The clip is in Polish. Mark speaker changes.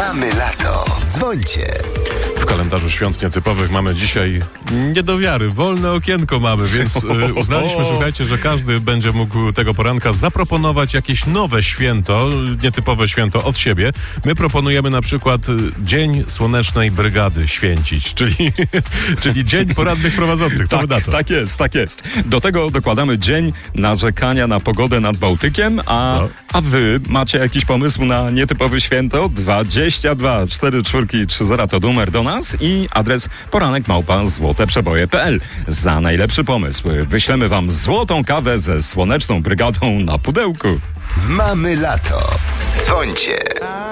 Speaker 1: Mamy lato. Dzwońcie.
Speaker 2: W kalendarzu świąt nietypowych mamy dzisiaj nie do wiary, wolne okienko mamy, więc uznaliśmy, słuchajcie, że każdy będzie mógł tego poranka zaproponować jakieś nowe święto, nietypowe święto od siebie. My proponujemy na przykład Dzień Słonecznej Brygady święcić, czyli Dzień Porannych Prowadzących. Co wy na to?
Speaker 3: Tak jest. Do tego dokładamy Dzień Narzekania na Pogodę nad Bałtykiem, a wy macie jakiś pomysł na nietypowe święto? 22 44 30 to numer do nas i adres poranek@złoteprzeboje.pl. Za najlepszy pomysł wyślemy wam złotą kawę ze Słoneczną Brygadą na pudełku.
Speaker 1: Mamy lato. Dzwońcie.